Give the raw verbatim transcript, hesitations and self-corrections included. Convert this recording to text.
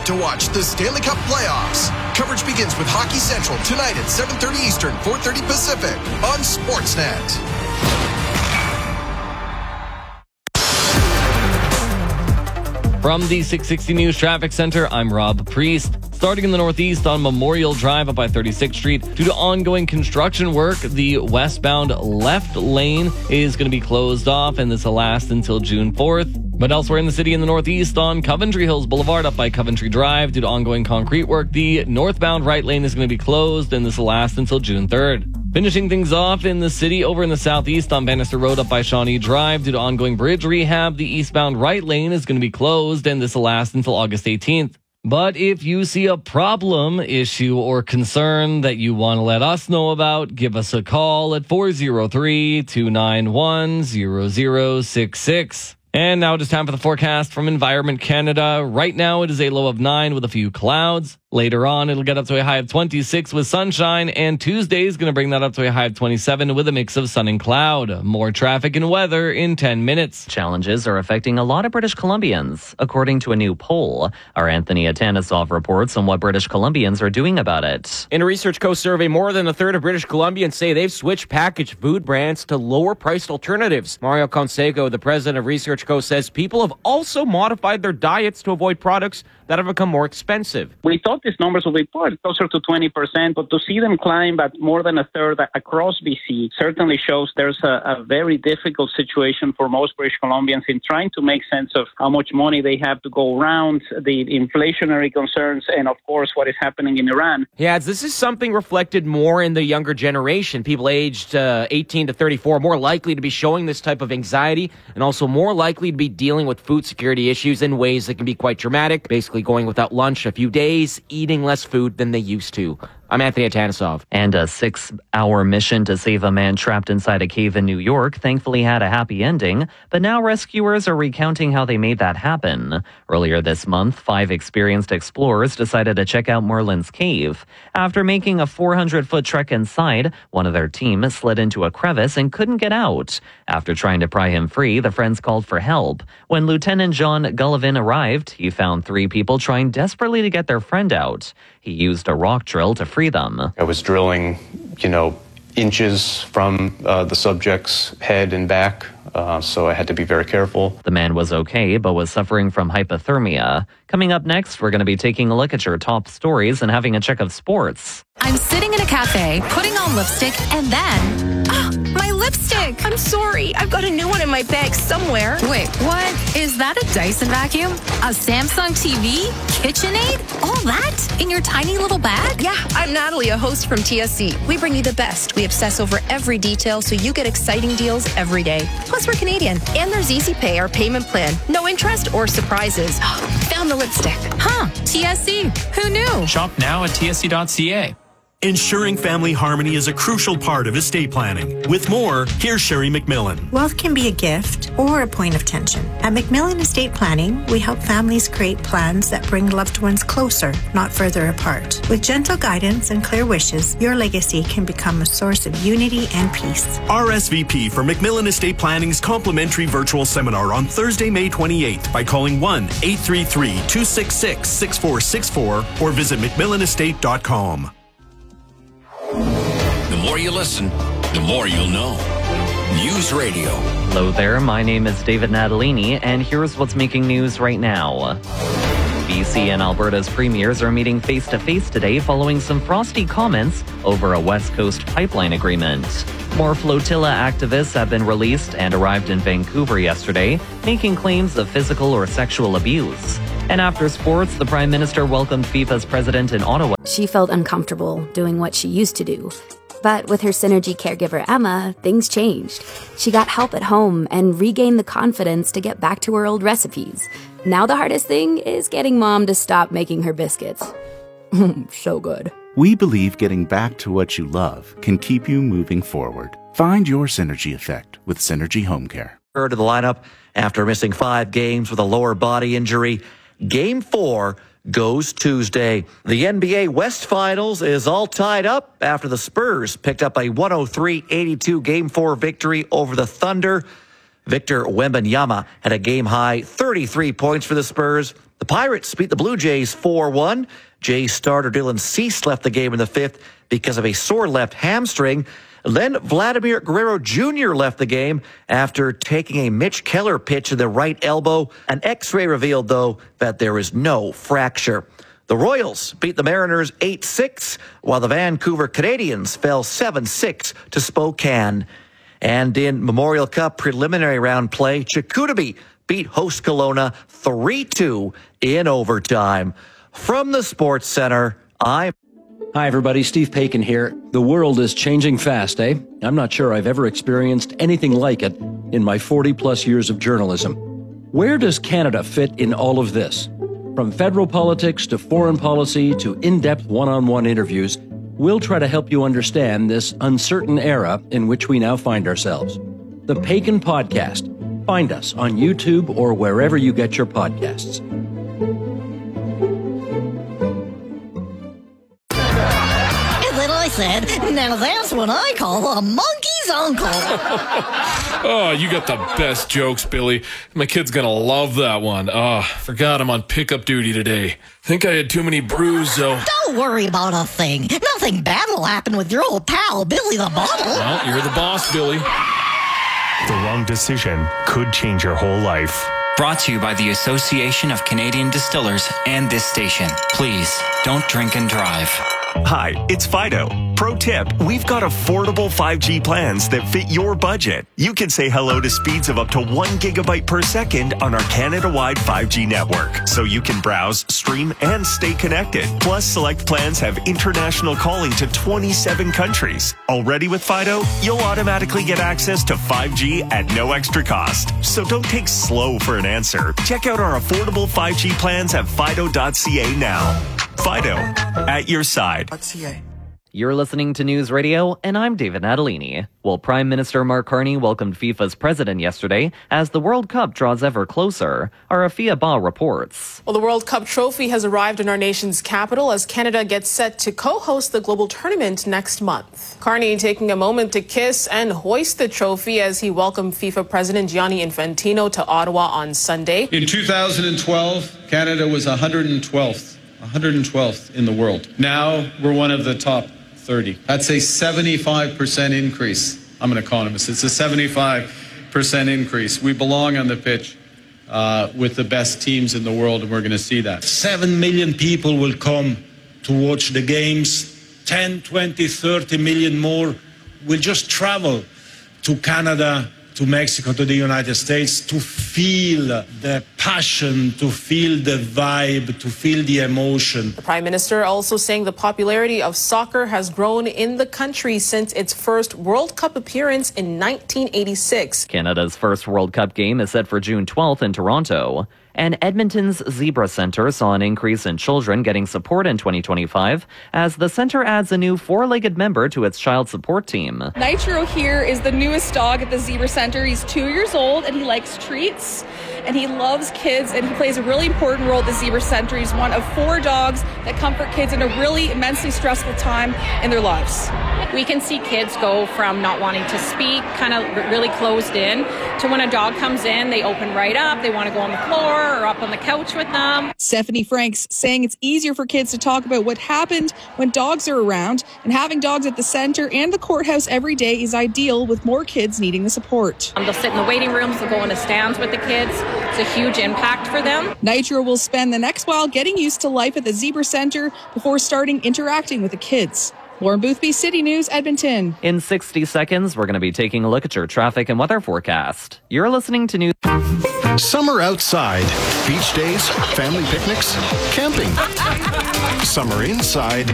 to watch the Stanley Cup playoffs. Coverage begins with Hockey Central tonight at seven thirty Eastern, four thirty Pacific on Sportsnet. From the six sixty News Traffic Center, I'm Rob Priest. Starting in the northeast on Memorial Drive up by thirty-sixth Street, due to ongoing construction work, the westbound left lane is going to be closed off, and this will last until June fourth. But elsewhere in the city in the northeast on Coventry Hills Boulevard up by Coventry Drive, due to ongoing concrete work, the northbound right lane is going to be closed, and this will last until June third. Finishing things off in the city over in the southeast on Bannister Road up by Shawnee Drive, due to ongoing bridge rehab, the eastbound right lane is going to be closed, and this will last until August eighteenth. But if you see a problem, issue, or concern that you want to let us know about, give us a call at four oh three, two nine one, zero zero six six. And now it is time for the forecast from Environment Canada. Right now it is a low of nine with a few clouds. Later on, it'll get up to a high of twenty-six with sunshine, and Tuesday is going to bring that up to a high of twenty-seven with a mix of sun and cloud. More traffic and weather in ten minutes. Challenges are affecting a lot of British Columbians, according to a new poll. Our Anthony Atanisov reports on what British Columbians are doing about it. In a Research Co survey, more than a third of British Columbians say they've switched packaged food brands to lower-priced alternatives. Mario Conseco, the president of Research Co, says people have also modified their diets to avoid products that have become more expensive. We thought these numbers would be closer to twenty percent, but to see them climb at more than a third across B C certainly shows there's a, a very difficult situation for most British Columbians in trying to make sense of how much money they have to go around, the inflationary concerns, and of course what is happening in Iran. He adds, this is something reflected more in the younger generation. People aged uh, eighteen to thirty-four more likely to be showing this type of anxiety and also more likely to be dealing with food security issues in ways that can be quite dramatic, basically going without lunch a few days, eating less food than they used to. I'm Anthony Atanisov. And a six-hour mission to save a man trapped inside a cave in New York thankfully had a happy ending, but now rescuers are recounting how they made that happen. Earlier this month, five experienced explorers decided to check out Merlin's cave. After making a four hundred foot trek inside, one of their team slid into a crevice and couldn't get out. After trying to pry him free, the friends called for help. When Lieutenant John Gullivin arrived, he found three people trying desperately to get their friend out. He used a rock drill to free them. I was drilling, you know, inches from uh, the subject's head and back, uh, so I had to be very careful. The man was okay, but was suffering from hypothermia. Coming up next, we're going to be taking a look at your top stories and having a check of sports. I'm sitting in a cafe, putting on lipstick, and then... Ah, my lipstick! I'm sorry, I've got a new one in my bag somewhere. Wait, what? Is that a Dyson vacuum? A Samsung T V? KitchenAid? All that? In your tiny little bag? Yeah, I'm Natalie, a host from T S C. We bring you the best. We obsess over every detail so you get exciting deals every day. Plus, we're Canadian. And there's Easy Pay, our payment plan. No interest or surprises. Found the lipstick. Huh, T S C. Who knew? Shop now at T S C dot C A. Ensuring family harmony is a crucial part of estate planning. With more, here's Sherry McMillan. Wealth can be a gift or a point of tension. At McMillan Estate Planning, we help families create plans that bring loved ones closer, not further apart. With gentle guidance and clear wishes, your legacy can become a source of unity and peace. R S V P for McMillan Estate Planning's complimentary virtual seminar on Thursday, May twenty-eighth by calling one eight three three, two six six, six four six four or visit mcmillan estate dot com. The more you listen, the more you'll know. News Radio. Hello there, my name is David Natalini, and here's what's making news right now. B C and Alberta's premiers are meeting face-to-face today following some frosty comments over a West Coast pipeline agreement. More flotilla activists have been released and arrived in Vancouver yesterday, making claims of physical or sexual abuse. And after sports, the Prime Minister welcomed FIFA's president in Ottawa. She felt uncomfortable doing what she used to do. But with her Synergy caregiver, Emma, things changed. She got help at home and regained the confidence to get back to her old recipes. Now the hardest thing is getting Mom to stop making her biscuits. So good. We believe getting back to what you love can keep you moving forward. Find your Synergy effect with Synergy Home Care. To the lineup after missing five games with a lower body injury. Game four goes Tuesday. The N B A West Finals is all tied up after the Spurs picked up a one oh three eighty-two Game four victory over the Thunder. Victor Wembanyama had a game-high thirty-three points for the Spurs. The Pirates beat the Blue Jays four one. Jays starter Dylan Cease left the game in the fifth because of a sore left hamstring. Then Vladimir Guerrero Junior left the game after taking a Mitch Keller pitch in the right elbow. An X-ray revealed, though, that there is no fracture. The Royals beat the Mariners eight six, while the Vancouver Canadians fell seven six to Spokane. And in Memorial Cup preliminary round play, Chicoutimi beat host Kelowna three two in overtime. From the Sports Center, I'm... Hi, everybody. Steve Paikin here. The world is changing fast, eh? I'm not sure I've ever experienced anything like it in my forty-plus years of journalism. Where does Canada fit in all of this? From federal politics to foreign policy to in-depth one-on-one interviews, we'll try to help you understand this uncertain era in which we now find ourselves. The Paikin Podcast. Find us on YouTube or wherever you get your podcasts. I said, now that's what I call a monkey's uncle. Oh, you got the best jokes, Billy. My kid's gonna love that one. Oh, forgot I'm on pickup duty today. Think I had too many brews, though. Don't worry about a thing. Nothing bad will happen with your old pal, Billy the Bottle. Well, you're the boss, Billy. The wrong decision could change your whole life. Brought to you by the Association of Canadian Distillers and this station. Please, don't drink and drive. Hi, it's Fido. Pro tip, we've got affordable five G plans that fit your budget. You can say hello to speeds of up to one gigabyte per second on our Canada-wide five G network, so you can browse, stream, and stay connected. Plus, select plans have international calling to twenty-seven countries. Already with Fido, you'll automatically get access to five G at no extra cost. So don't take slow for an answer. Check out our affordable five G plans at fido dot c a now. Fido, at your side. You're listening to News Radio, and I'm David Natalini. Well, Prime Minister Mark Carney welcomed FIFA's president yesterday as the World Cup draws ever closer. Our Afia Ba reports. Well, the World Cup trophy has arrived in our nation's capital as Canada gets set to co-host the global tournament next month. Carney taking a moment to kiss and hoist the trophy as he welcomed FIFA President Gianni Infantino to Ottawa on Sunday. In two thousand twelve, Canada was one hundred twelfth. one hundred twelfth in the world. Now we're one of the top thirty. That's a seventy-five percent increase. I'm an economist. It's a seventy-five percent increase. We belong on the pitch uh, with the best teams in the world, and we're going to see that. Seven million people will come to watch the games. ten, twenty, thirty million more will just travel to Canada, to Mexico, to the United States to feel the passion, to feel the vibe, to feel the emotion. The Prime Minister also saying the popularity of soccer has grown in the country since its first World Cup appearance in nineteen eighty-six. Canada's first World Cup game is set for June twelfth in Toronto. And Edmonton's Zebra Centre saw an increase in children getting support in twenty twenty-five as the centre adds a new four-legged member to its child support team. Nitro here is the newest dog at the Zebra Centre. He's two years old and he likes treats and he loves kids and he plays a really important role at the Zebra Centre. He's one of four dogs that comfort kids in a really immensely stressful time in their lives. We can see kids go from not wanting to speak, kind of really closed in, to when a dog comes in, they open right up, they want to go on the floor or up on the couch with them. Stephanie Franks saying it's easier for kids to talk about what happened when dogs are around, and having dogs at the centre and the courthouse every day is ideal with more kids needing the support. Um, they'll sit in the waiting rooms, they'll go in the stands with the kids. It's a huge impact for them. Nitro will spend the next while getting used to life at the Zebra Centre before starting interacting with the kids. Lauren Boothby, City News, Edmonton. In sixty seconds, we're going to be taking a look at your traffic and weather forecast. You're listening to News. Summer outside. Beach days, family picnics, camping. Summer inside.